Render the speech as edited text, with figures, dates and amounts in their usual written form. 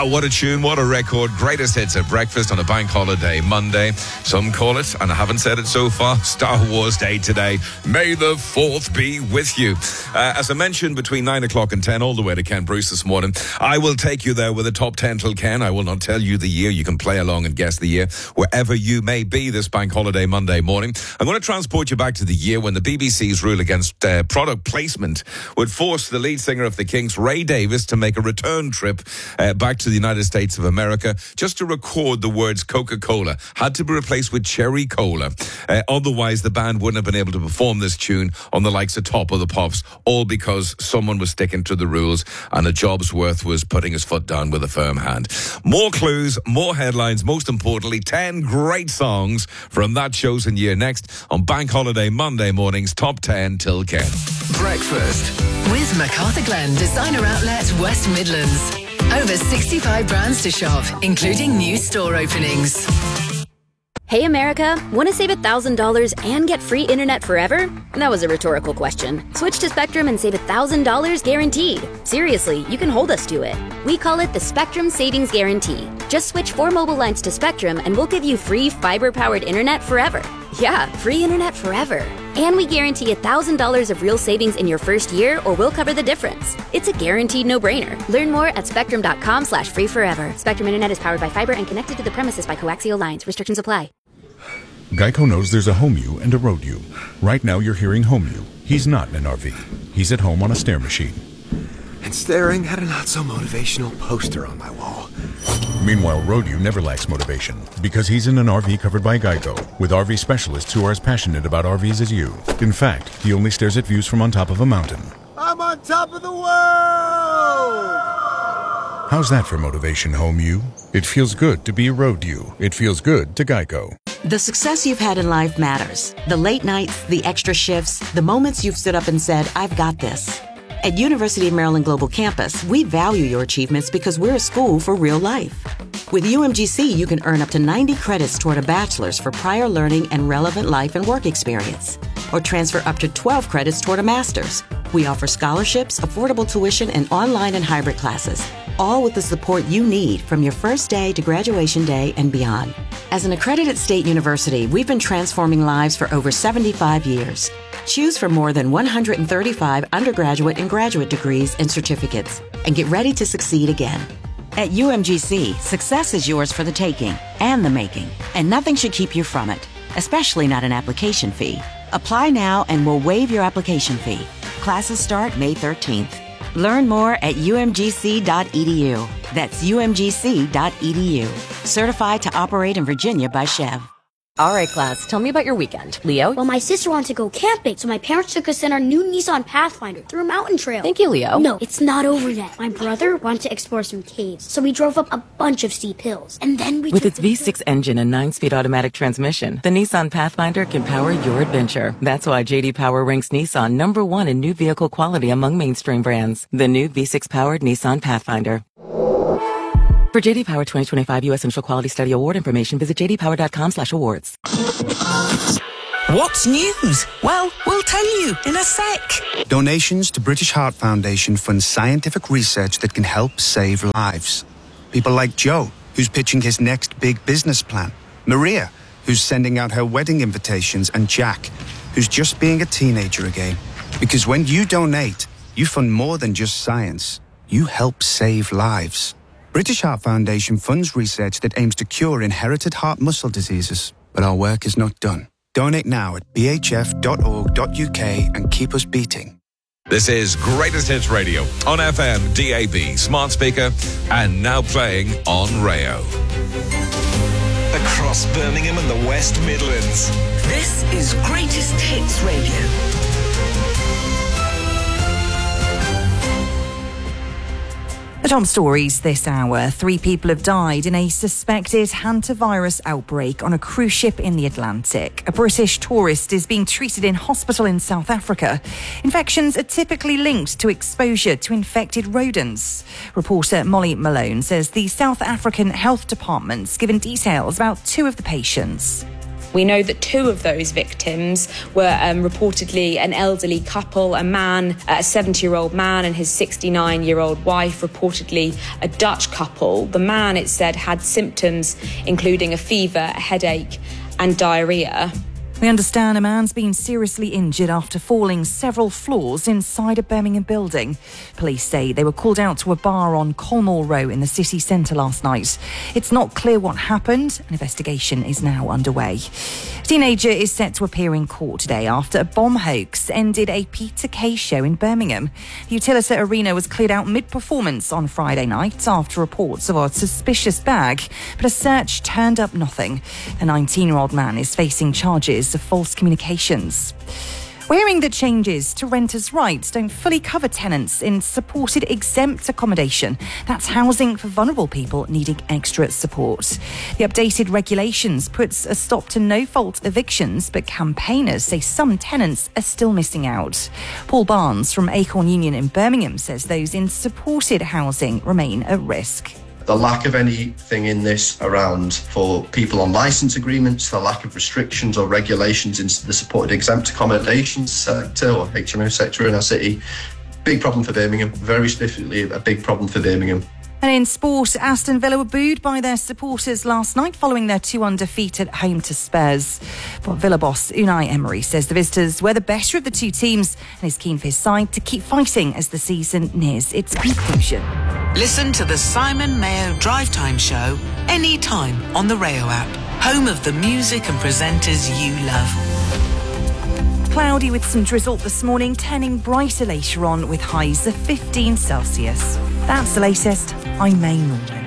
Wow, what a tune, what a record. Greatest hits at breakfast on a bank holiday Monday. Some call it, and I haven't said it so far, Star Wars Day today. May the 4th be with you. As I mentioned, between 9 o'clock and 10, all the way to Ken Bruce this morning, I will take you there with a top 10 till Ken. I will not tell you the year. You can play along and guess the year wherever you may be this bank holiday Monday morning. I'm going to transport you back to the year when the BBC's rule against product placement would force the lead singer of the Kinks, Ray Davies, to make a return trip back to the United States of America just to record the words Coca-Cola. Had to be replaced with Cherry Cola. Otherwise, the band wouldn't have been able to perform this tune on the likes of Top of the Pops, all because someone was sticking to the rules and a job's worth was putting his foot down with a firm hand. More clues, more headlines, most importantly, 10 great songs from that chosen year next on Bank Holiday Monday morning's Top 10 till Ken. Breakfast with MacArthur Glen Designer Outlet West Midlands. Over 65 brands to shop, including new store openings. Hey America, want to save $1,000 and get free internet forever? That was a rhetorical question. Switch to Spectrum and save $1,000 guaranteed. Seriously, you can hold us to it. We call it the Spectrum Savings Guarantee. Just switch 4 mobile lines to Spectrum and we'll give you free fiber-powered internet forever. Yeah, free internet forever. And we guarantee $1,000 of real savings in your first year or we'll cover the difference. It's a guaranteed no-brainer. Learn more at spectrum.com/free forever. Spectrum Internet is powered by fiber and connected to the premises by coaxial lines. Restrictions apply. Geico knows there's a home you and a road you. Right now you're hearing home you. He's not in an RV. He's at home on a stair machine. And staring at a not-so-motivational poster on my wall. Meanwhile, road you never lacks motivation because he's in an RV covered by Geico with RV specialists who are as passionate about RVs as you. In fact, he only stares at views from on top of a mountain. I'm on top of the world! How's that for motivation, home you? It feels good to be a road you. It feels good to Geico. The success you've had in life matters. The late nights, the extra shifts, the moments you've stood up and said, I've got this. At University of Maryland Global Campus, we value your achievements because we're a school for real life. With UMGC, you can earn up to 90 credits toward a bachelor's for prior learning and relevant life and work experience, or transfer up to 12 credits toward a master's. We offer scholarships, affordable tuition, and online and hybrid classes, all with the support you need from your first day to graduation day and beyond. As an accredited state university, we've been transforming lives for over 75 years. Choose from more than 135 undergraduate and graduate degrees and certificates, and get ready to succeed again. At UMGC, success is yours for the taking and the making, and nothing should keep you from it, especially not an application fee. Apply now and we'll waive your application fee. Classes start May 13th. Learn more at umgc.edu. That's umgc.edu. Certified to operate in Virginia by Chev. All right, class, tell me about your weekend. Leo? Well, my sister wanted to go camping, so my parents took us in our new Nissan Pathfinder through a mountain trail. Thank you, Leo. No, it's not over yet. My brother wanted to explore some caves, so we drove up a bunch of steep hills. And then we With its V6 engine and 9-speed automatic transmission, the Nissan Pathfinder can power your adventure. That's why J.D. Power ranks Nissan #1 in new vehicle quality among mainstream brands. The new V6-powered Nissan Pathfinder. For J.D. Power 2025 U.S. Central Quality Study Award information, visit jdpower.com/awards. What's news? Well, we'll tell you in a sec. Donations to British Heart Foundation fund scientific research that can help save lives. People like Joe, who's pitching his next big business plan. Maria, who's sending out her wedding invitations. And Jack, who's just being a teenager again. Because when you donate, you fund more than just science. You help save lives. British Heart Foundation funds research that aims to cure inherited heart muscle diseases. But our work is not done. Donate now at bhf.org.uk and keep us beating. This is Greatest Hits Radio on FM, DAB, smart speaker, and now playing on Rayo. Across Birmingham and the West Midlands. This is Greatest Hits Radio. The top stories this hour. 3 people have died in a suspected hantavirus outbreak on a cruise ship in the Atlantic. A British tourist is being treated in hospital in South Africa. Infections are typically linked to exposure to infected rodents. Reporter Molly Malone says the South African Health Department's given details about 2 of the patients. We know that 2 of those victims were reportedly an elderly couple, a man, a 70-year-old man and his 69-year-old wife, reportedly a Dutch couple. The man, it said, had symptoms including a fever, a headache and diarrhoea. We understand a man's been seriously injured after falling several floors inside a Birmingham building. Police say they were called out to a bar on Colmore Row in the city centre last night. It's not clear what happened. An investigation is now underway. A teenager is set to appear in court today after a bomb hoax ended a Peter Kay show in Birmingham. The Utilita Arena was cleared out mid-performance on Friday night after reports of a suspicious bag, but a search turned up nothing. A 19-year-old man is facing charges of false communications. We're hearing that changes to renters' rights don't fully cover tenants in supported exempt accommodation. That's housing for vulnerable people needing extra support. The updated regulations puts a stop to no-fault evictions, but campaigners say some tenants are still missing out. Paul Barnes from Acorn Union in Birmingham says those in supported housing remain at risk. The lack of anything in this around for people on licence agreements, the lack of restrictions or regulations into the supported exempt accommodation sector or HMO sector in our city, big problem for Birmingham, very specifically a big problem for Birmingham. And in sport, Aston Villa were booed by their supporters last night following their 2-1 defeat at home to Spurs. But Villa boss Unai Emery says the visitors were the better of the 2 teams and is keen for his side to keep fighting as the season nears its conclusion. Listen to the Simon Mayo Drive Time Show anytime on the Rayo app, home of the music and presenters you love. Cloudy with some drizzle this morning, turning brighter later on with highs of 15 Celsius. That's the latest. I'm May Norman.